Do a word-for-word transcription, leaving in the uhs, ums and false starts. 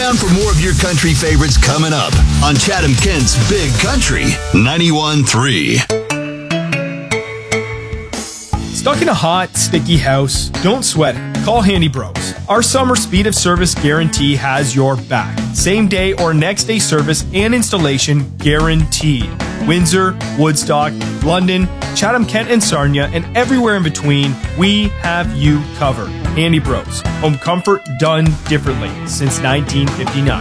around for more of your country favorites coming up on Chatham Kent's Big Country ninety-one point three. Stuck in a hot, sticky house? Don't sweat it. Call Handy Bros. Our summer speed of service guarantee has your back. Same day or next day service and installation guaranteed. Windsor, Woodstock, London, Chatham, Kent, and Sarnia, and everywhere in between, we have you covered. Handy Bros. Home comfort done differently since nineteen fifty-nine.